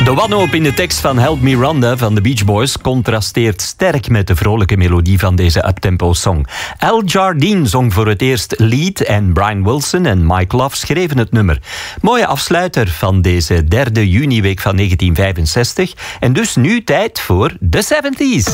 De wanhoop in de tekst van Help Me Rhonda van de Beach Boys contrasteert sterk met de vrolijke melodie van deze uptempo song. Al Jardine zong voor het eerst lead en Brian Wilson en Mike Love schreven het nummer. Mooie afsluiter van deze 3e juniweek van 1965 en dus nu tijd voor de 70s.